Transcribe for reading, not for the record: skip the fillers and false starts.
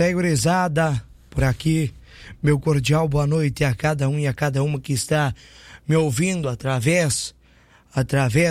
isso aí, gurizada, por aqui, meu cordial boa noite a cada um e a cada uma que está me ouvindo através